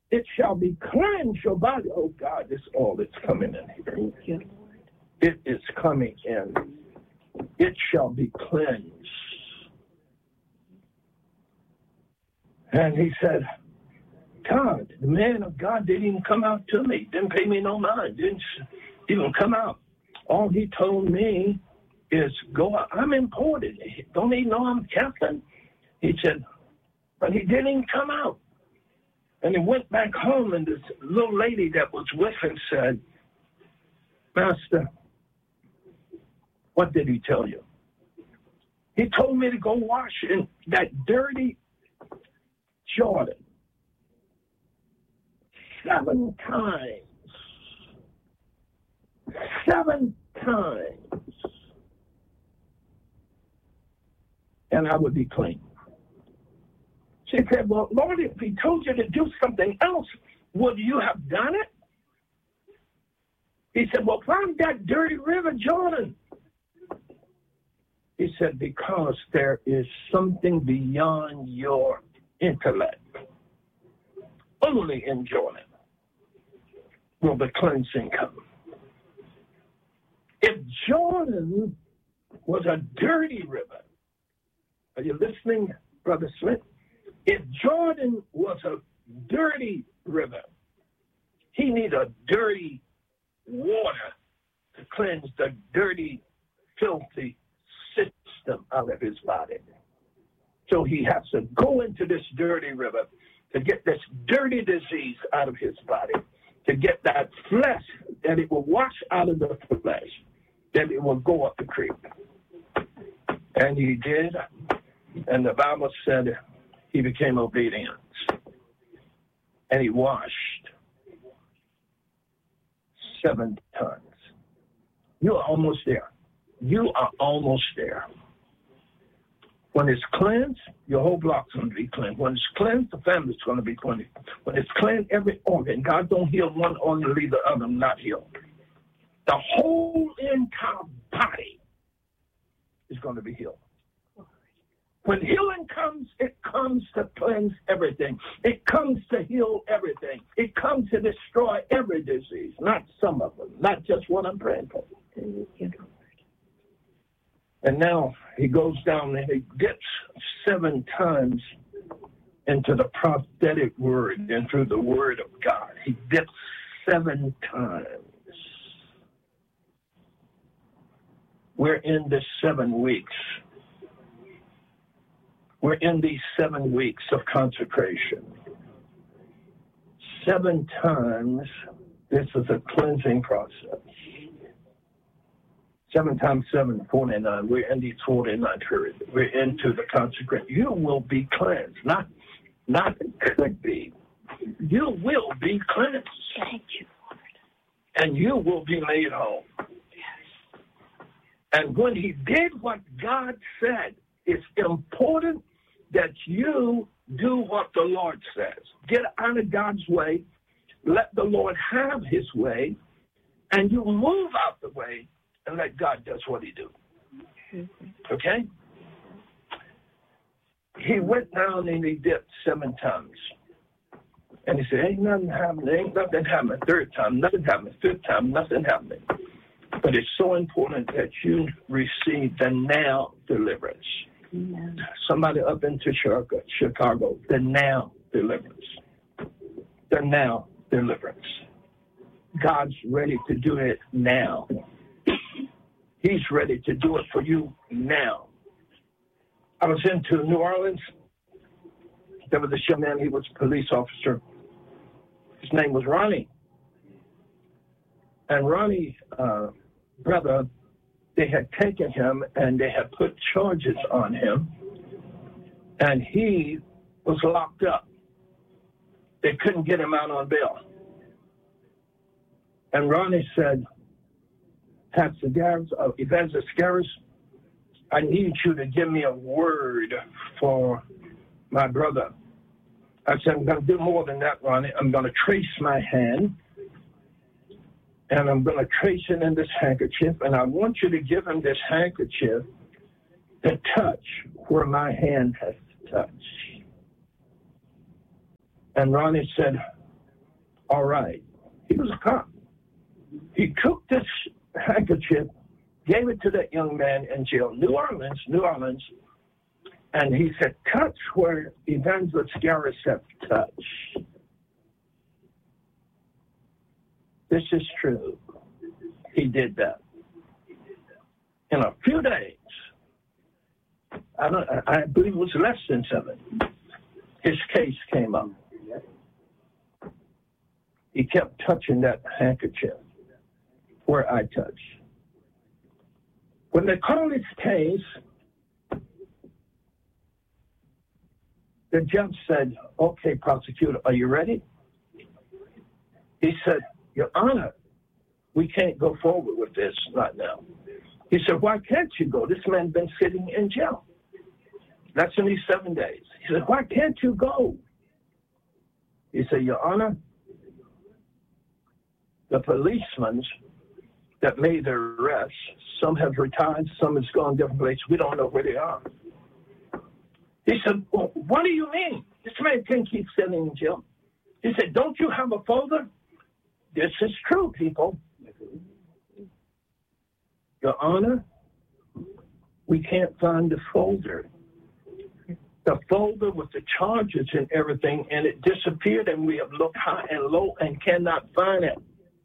It shall be cleansed your body. Oh, God, this all that's coming in here. Thank you. It is coming in. It shall be cleansed. And he said, God, the man of God didn't even come out to me. Didn't pay me no mind. Didn't even come out. All he told me is, go out. I'm important. Don't he know I'm captain? He said, but he didn't even come out. And he went back home, and this little lady that was with him said, Master, what did he tell you? He told me to go wash in that dirty Jordan 7 times. 7 times. And I would be clean. She said, well, Lord, if he told you to do something else, would you have done it? He said, well, from that dirty river Jordan. He said, because there is something beyond your intellect. Only in Jordan will the cleansing come. If Jordan was a dirty river, are you listening, Brother Smith? If Jordan was a dirty river, he needs a dirty water to cleanse the dirty, filthy system out of his body. So he has to go into this dirty river to get this dirty disease out of his body, to get that flesh, that it will wash out of the flesh, that it will go up the creek. And he did, and the Bible said he became obedient, and he washed 7 times. You are almost there. You are almost there. When it's cleansed, your whole block's going to be cleansed. When it's cleansed, the family's going to be cleansed. When it's cleansed, every organ. God don't heal one organ, leave the other not healed. The whole entire body is going to be healed. When healing comes, it comes to cleanse everything. It comes to heal everything. It comes to destroy every disease, not some of them, not just what I'm praying for. And now he goes down and he gets 7 times into the prophetic word and through the word of God. He dips 7 times. We're in the 7 weeks. We're in these 7 weeks of consecration. 7 times, this is a cleansing process. 7 times 7, 49. We're in these 49 periods. We're into the consecration. You will be cleansed. Not could be. You will be cleansed. Thank you, Lord. And you will be made whole. Yes. And when he did what God said, it's important that you do what the Lord says. Get out of God's way. Let the Lord have his way. And you move out the way and let God does what he do. Okay? He went down and he dipped 7 times. And he said, ain't nothing happening. Ain't nothing happening. 3rd time, nothing happening. 5th time, nothing happening. But it's so important that you receive the now deliverance. Amen. Somebody up into Chicago, the now deliverance. The now deliverance. God's ready to do it now. He's ready to do it for you now. I was into New Orleans. There was this young man, he was a police officer. His name was Ronnie. And Ronnie, brother, they had taken him and they had put charges on him. And he was locked up. They couldn't get him out on bail. And Ronnie said, Pastor Garris, Evangelist Garris, I need you to give me a word for my brother. I said, I'm going to do more than that, Ronnie. I'm going to trace my hand, and I'm going to trace it in this handkerchief, and I want you to give him this handkerchief to touch where my hand has touched. And Ronnie said, All right. He was a cop. He took this handkerchief, gave it to that young man in jail, New Orleans, and he said, touch where Evangelist Garrison touched. This is true. He did that. In a few days, I believe it was less than 7, his case came up. He kept touching that handkerchief where I touched. When they called his case, the judge said, okay, prosecutor, are you ready? He said, Your Honor, we can't go forward with this right now. He said, why can't you go? This man's been sitting in jail. That's only 7 days. He said, why can't you go? He said, Your Honor, the policemen that made the arrest, some have retired, some has gone different places. We don't know where they are. He said, well, what do you mean? This man can't keep sitting in jail. He said, don't you have a folder? This is true, people. Your Honor, we can't find the folder. The folder with the charges and everything, and it disappeared, and we have looked high and low and cannot find it.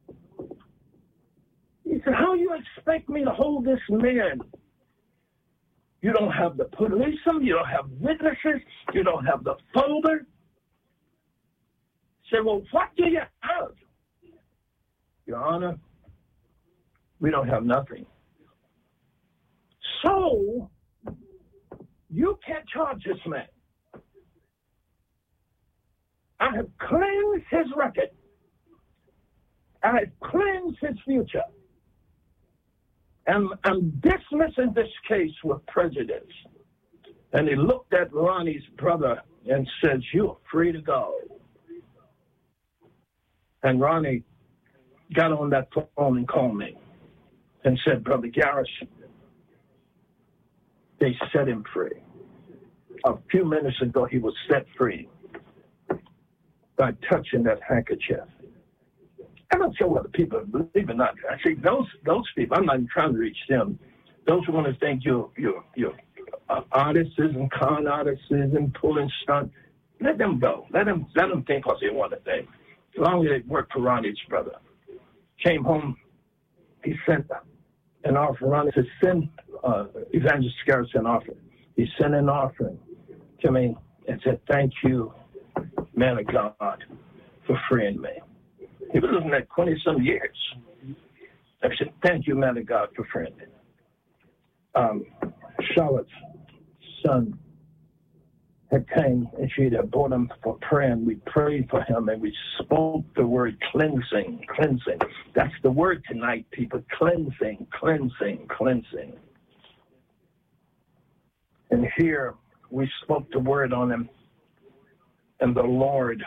He said, how do you expect me to hold this man? You don't have the policeman, you don't have witnesses, you don't have the folder. He said, well, what do you have? Your Honor, we don't have nothing. So, you can't charge this man. I have cleansed his record. I have cleansed his future. And I'm dismissing this case with prejudice. And he looked at Ronnie's brother and says, you're free to go. And Ronnie got on that phone and called me and said, Brother Garrison, they set him free. A few minutes ago, he was set free by touching that handkerchief. I'm not sure whether people believe or not. Actually, those people, I'm not even trying to reach them. Those who want to think you're artists and con artists and pulling stunt, let them go. Let them think what they want to think. As long as they work for Ronnie's brother. Came home, he sent an offering. Ronnie said, send Evangelist Garrison an offering. He sent an offering to me and said, thank you, man of God, for freeing me. He was looking at 20-some years. I said, thank you, man of God, for freeing me. Charlotte's son had came, and she had brought him for prayer, and we prayed for him, and we spoke the word cleansing. That's the word tonight, people, cleansing. And here we spoke the word on him, and the Lord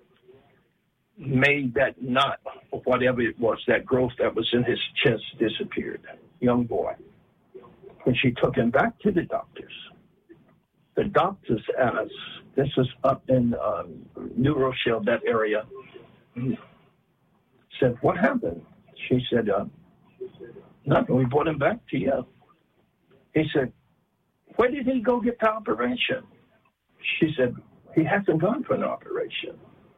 made that knot, or whatever it was, that growth that was in his chest disappeared. Young boy. When she took him back to the doctors asked, this is up in New Rochelle, that area, said, what happened? She said, nothing, we brought him back to you. He said, where did he go get the operation? She said, he hasn't gone for an operation.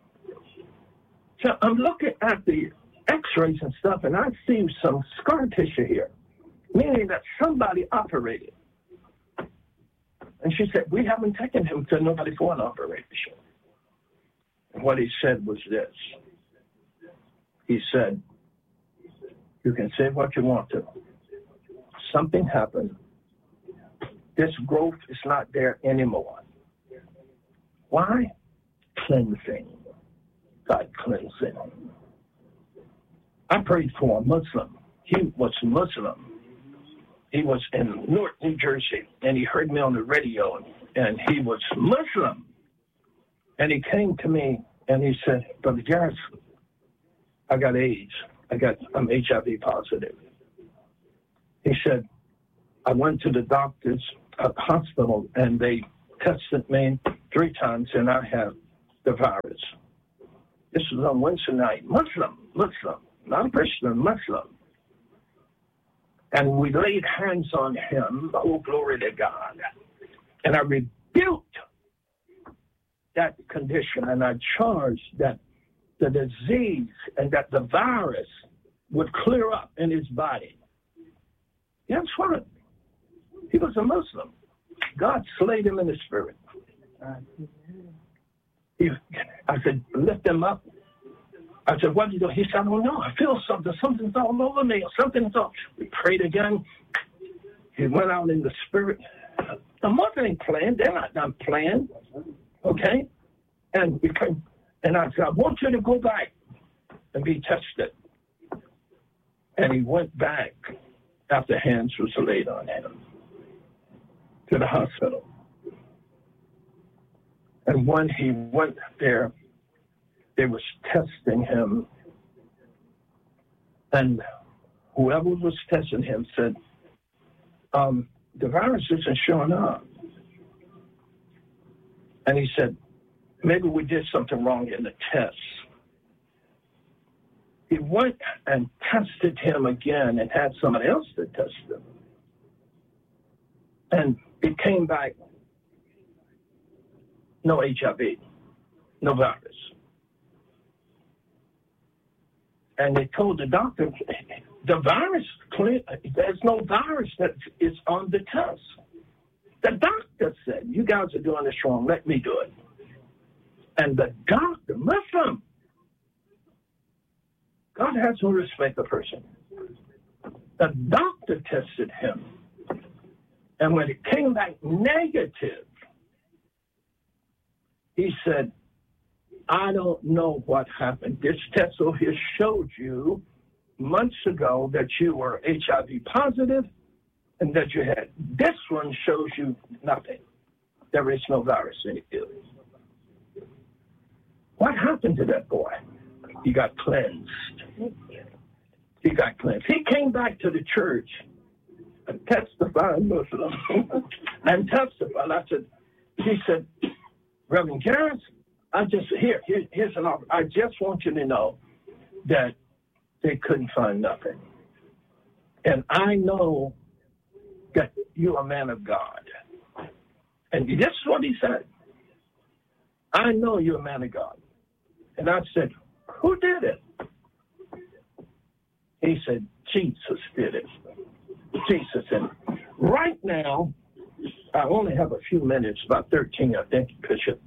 So I'm looking at the x-rays and stuff, and I see some scar tissue here, meaning that somebody operated. And she said, we haven't taken him to nobody for an operation. And what he said was this. He said, you can say what you want to. Something happened. This growth is not there anymore. Why? Cleansing. God cleansing. I prayed for a Muslim. He was Muslim. He was in Newark, New Jersey, and he heard me on the radio, and he was Muslim. And he came to me, and he said, Brother Garrison, I got AIDS. I'm HIV positive. He said, I went to the doctor's hospital, and they tested me 3 times, and I have the virus. This was on Wednesday night. Muslim, not a Christian, Muslim. And we laid hands on him. Oh, glory to God. And I rebuked that condition, and I charged that the disease and that the virus would clear up in his body. Guess what? He was a Muslim. God slayed him in the spirit. I said, lift him up. I said, what do you do? He said, I don't know. I feel something. Something's all over me. Something's all. We prayed again. He went out in the spirit. The mother ain't playing. They're not playing. Okay? And I said, I want you to go back and be tested. And he went back after hands was laid on him to the hospital. And when he went there, they was testing him. And whoever was testing him said, the virus isn't showing up. And he said, maybe we did something wrong in the test. He went and tested him again and had somebody else to test him. And it came back, no HIV, no virus. And they told the doctor, the virus, there's no virus that is on the test. The doctor said, you guys are doing this wrong, let me do it. And the doctor, Muslim, God has no respect for person. The doctor tested him. And when it came back negative, he said, I don't know what happened. This test over here showed you months ago that you were HIV positive and that you had. This one shows you nothing. There is no virus in you. What happened to that boy? He got cleansed. He got cleansed. He came back to the church and testified Muslim and testified. He said, Reverend Garrett, here's an offer. I just want you to know that they couldn't find nothing. And I know that you're a man of God. And this is what he said. I know you're a man of God. And I said, who did it? He said, Jesus did it. Jesus. And right now, I only have a few minutes, about 13, I think, Bishop.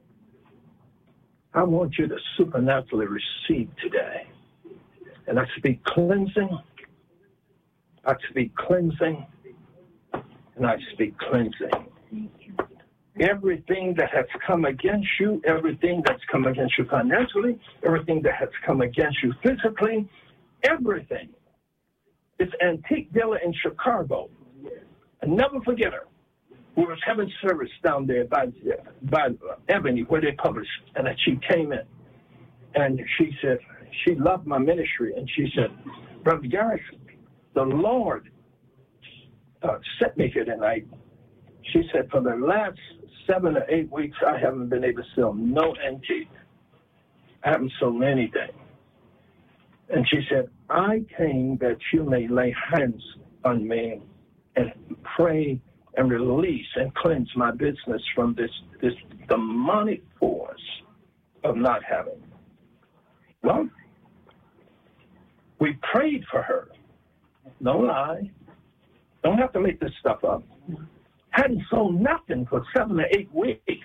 I want you to supernaturally receive today. And I speak cleansing. I speak cleansing. And I speak cleansing. Everything that has come against you, everything that's come against you financially, everything that has come against you physically, everything. It's Antique Dealer in Chicago. And never forget her. We was having service down there by Ebony where they published, and she came in. And she said, she loved my ministry, and she said, Brother Garrett, the Lord sent me here tonight. She said, for the last 7 or 8 weeks, I haven't been able to sell no antique. I haven't sold anything. And she said, I came that you may lay hands on me and pray and release and cleanse my business from this demonic force of not having. Well, we prayed for her. No lie. Don't have to make this stuff up. Hadn't sold nothing for 7 or 8 weeks.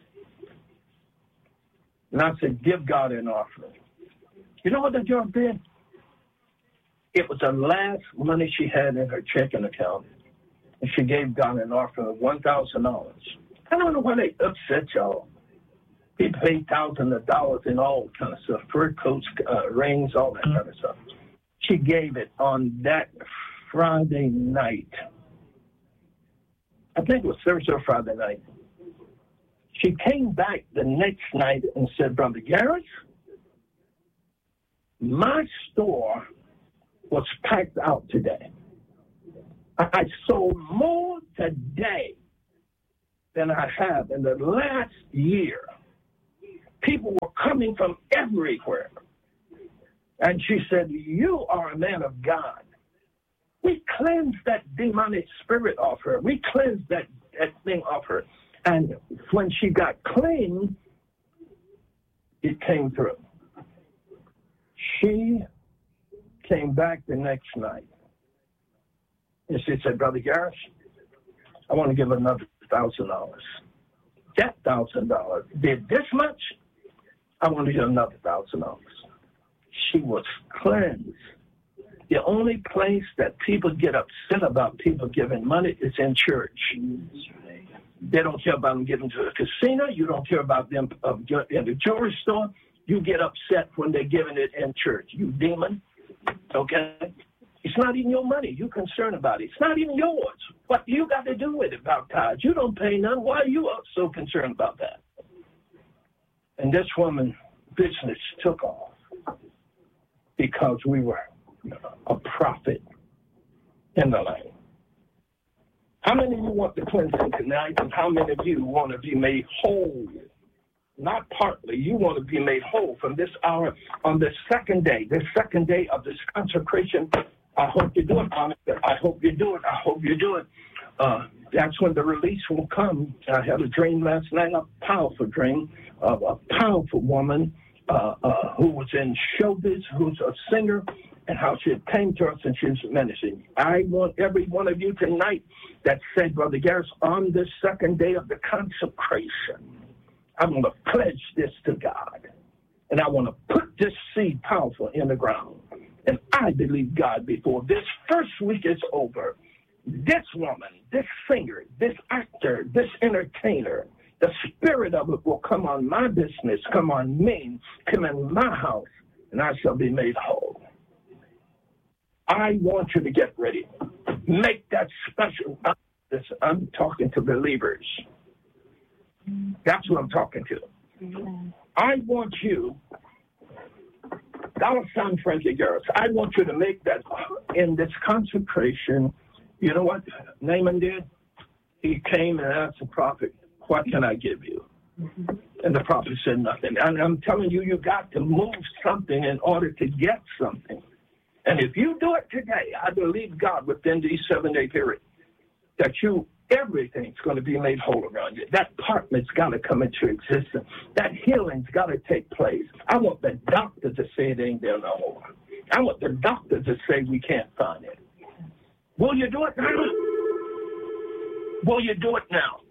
And I said, give God an offering. You know what the girl did? It was the last money she had in her checking account. And she gave God an offering of $1,000. I don't know why they upset y'all. People pay thousands of dollars in all kind of stuff, fur coats, rings, all that kind of stuff. She gave it on that Friday night. I think it was Thursday or Friday night. She came back the next night and said, Brother Garrett, my store was packed out today. I sold more today than I have in the last year. People were coming from everywhere. And she said, you are a man of God. We cleansed that demonic spirit off her. We cleansed that thing off her. And when she got clean, it came through. She came back the next night. And she said, Brother Garris, I want to give another $1,000. That $1,000 did this much. I want to give another $1,000. She was cleansed. The only place that people get upset about people giving money is in church. They don't care about them giving to the casino. You don't care about them in the jewelry store. You get upset when they're giving it in church. You demon. Okay? It's not even your money. You're concerned about it. It's not even yours. What do you got to do with it about tithes? You don't pay none. Why are you so concerned about that? And this woman's business took off because we were a prophet in the land. How many of you want the cleansing tonight, and how many of you want to be made whole? Not partly. You want to be made whole from this hour on the second day of this consecration. I hope you do it, Monica. I hope you do it. I hope you do it. That's when the release will come. I had a dream last night, a powerful dream of a powerful woman who was in showbiz, who's a singer, and how she came to us and she's menacing. I want every one of you tonight that said, Brother Garris, on this second day of the consecration, I'm going to pledge this to God. And I want to put this seed powerful in the ground. And I believe God before this first week is over. This woman, this singer, this actor, this entertainer, the spirit of it will come on my business, come on me, come in my house, and I shall be made whole. I want you to get ready. Make that special. I'm talking to believers. That's what I'm talking to. I want you, $, Frankie Garris, I want you to make that in this consecration. You know what Naaman did? He came and asked the prophet, what can I give you? And the prophet said nothing. And I'm telling you, you got to move something in order to get something. And if you do it today, I believe God within these 7-day period that everything's going to be made whole around you. That apartment's got to come into existence. That healing's got to take place. I want the doctor to say it ain't there no more. I want the doctor to say we can't find it. Will you do it now? Will you do it now?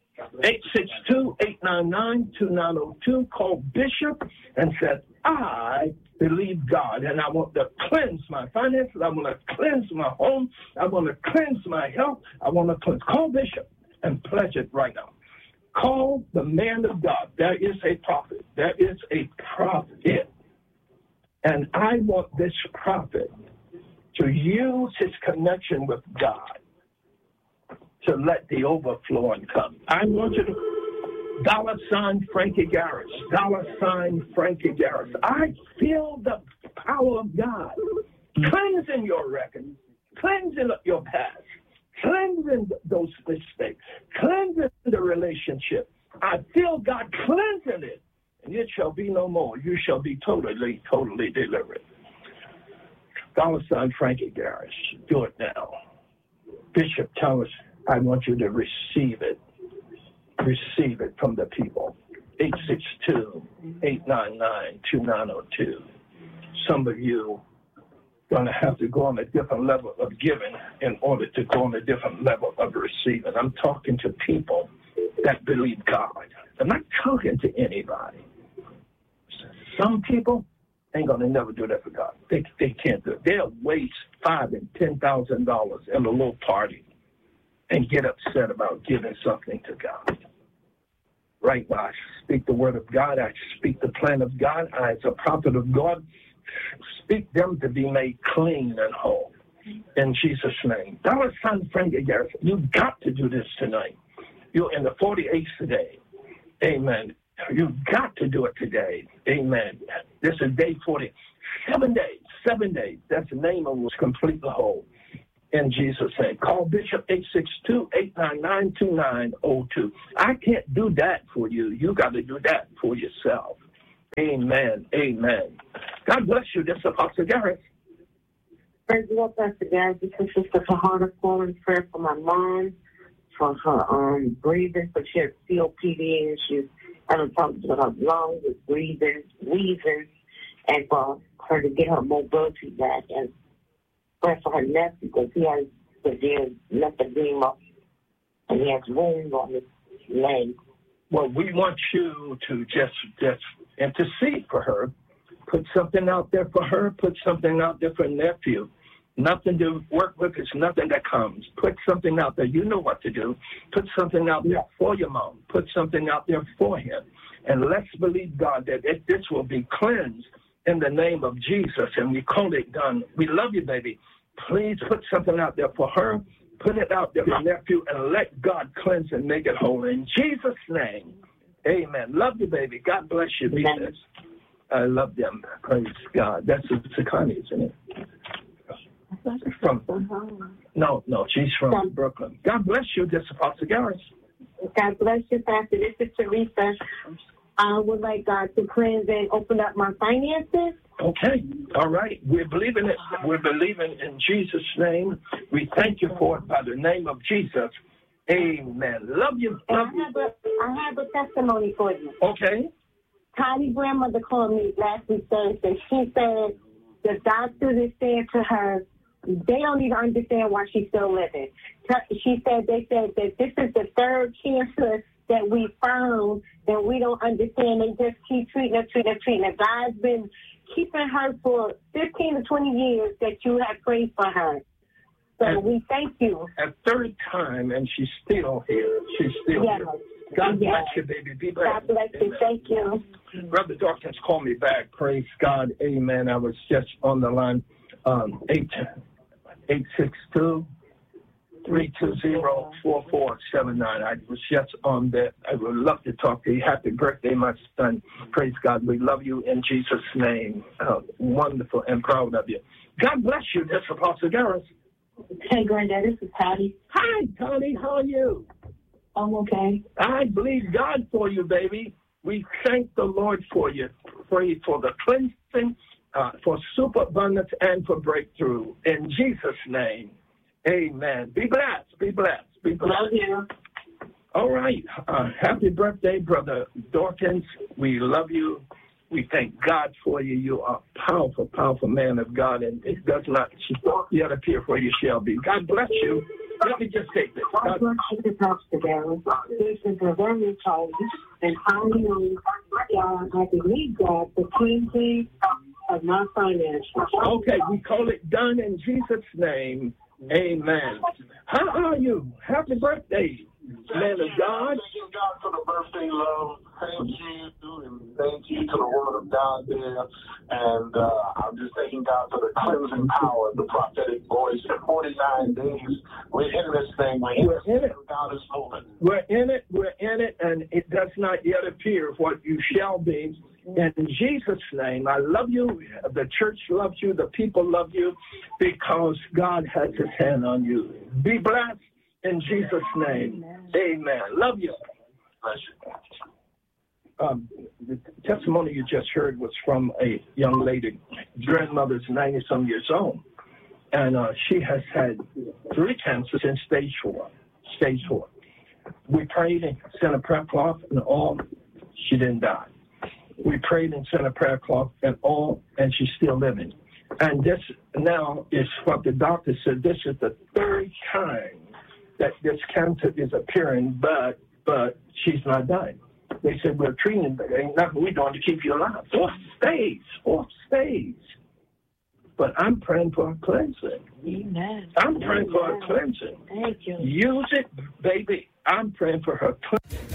862-899-2902. Call Bishop and said, I believe God, and I want to cleanse my finances. I want to cleanse my home. I want to cleanse my health. I want to cleanse. Call Bishop and pledge it right now. Call the man of God. There is a prophet. There is a prophet. And I want this prophet to use his connection with God to let the overflowing come. I want you to $ Frankie Garris, $ Frankie Garris. I feel the power of God cleansing your record, cleansing your past, cleansing those mistakes, cleansing the relationship. I feel God cleansing it, and it shall be no more. You shall be totally, totally delivered. $ Frankie Garris, do it now. Bishop, tell us, I want you to receive it. Receive it from the people. 862-899-2902. Some of you going to have to go on a different level of giving in order to go on a different level of receiving. I'm talking to people that believe God. I'm not talking to anybody. Some people ain't going to never do that for God. They can't do it. They'll waste $5,000 and $10,000 in a little party and get upset about giving something to God. Right now, I speak the word of God. I speak the plan of God. I, as a prophet of God, speak them to be made clean and whole. In Jesus' name. $ Frankie Garris, you've got to do this tonight. You're in the 48th today. Amen. You've got to do it today. Amen. This is day 40. 7 days. 7 days. That's the name of it was completely whole. In Jesus' name. Call Bishop 862-899-2902. I can't do that for you. You got to do that for yourself. Amen. Amen. God bless you. This is Apostle Garrett. Praise the Lord, Pastor Garrett. This is Sister Tahada calling prayer for my mom, for her breathing, but she has COPD and she's having problems with her lungs, with breathing, wheezing, and for her to get her mobility back. And pray for her nephew because he has severe lymphedema and he has wounds on his leg. Well, we want you to just intercede for her. Put something out there for her. Put something out there for nephew. Nothing to work with. It's nothing that comes. Put something out there. You know what to do. Put something out there for your mom. Put something out there for him. And let's believe, God, that this will be cleansed in the name of Jesus. And we call it done. We love you, baby. Please put something out there for her. Put it out there for nephew. And let God cleanse and make it whole. In Jesus' name, amen. Love you, baby. God bless you. Be blessed. I love them. Praise God. That's Sakani, isn't it? No, she's from Brooklyn. God bless you. This is Apostle Garrett. God bless you, Pastor. This is Teresa. I would like God to cleanse and open up my finances. Okay. All right. We're believing it. We're believing in Jesus' name. We thank you for it by the name of Jesus. Amen. Love you. Love you. I have a testimony for you. Okay. Toddy's grandmother called me last week Thursday. She said the doctors is saying to her, they don't even understand why she's still living. She said they said that this is the third cancer that we found, and we don't understand. They just keep treating her. God's been keeping her for 15 to 20 years that you have prayed for her. So we thank you. A third time, and she's still here. She's still here. God bless you, baby. Be blessed. God bless you. Thank you. Brother Dawkins called me back. Praise God. Amen. I was just on the line. 862-320-4479. I was just on that. I would love to talk to you. Happy birthday, my son. Praise God. We love you in Jesus' name. Wonderful and proud of you. God bless you. This is Apostle Garrett. Hey, Granddad. This is Patty. Hi, Tony. How are you? I'm okay. I believe God for you, baby. We thank the Lord for you. Pray for the cleansing, for superabundance, and for breakthrough. In Jesus' name, amen. Be blessed. Be blessed. Be blessed. Love you. All right. Happy birthday, Brother Dawkins. We love you. We thank God for you. You are a powerful, powerful man of God, and it does not yet appear where you shall be. God bless you. Let me just take this. God bless you, Pastor Garrett. This is a very child, and I know God, I believe God for cleansing of my finances. Okay, we call it done in Jesus' name. Amen. How are you? Happy birthday, man of God. Thank you, God, for the birthday love. Thank you, and thank you to the word of God there. And I'm just thanking God for the cleansing power, the prophetic voice. For 49 days, we're in this thing. We're in it. God is moving. We're in it, and it does not yet appear what you shall be. In Jesus' name, I love you. The church loves you. The people love you because God has his hand on you. Be blessed in Jesus' name. Amen. Love you. Bless you. The testimony you just heard was from a young lady. Grandmother's 90-some years old, and she has had 3 cancers in stage 4. We prayed and sent a prayer cloth and all. She didn't die. We prayed and sent a prayer cloth and all, and she's still living. And this now is what the doctor said. This is the 3rd time that this cancer is appearing, but she's not dying. They said, we're treating, but ain't nothing we're doing to keep you alive. 4th stage. But I'm praying for a cleansing. Amen. I'm praying for a cleansing. Thank you. Use it, baby. I'm praying for her cleansing.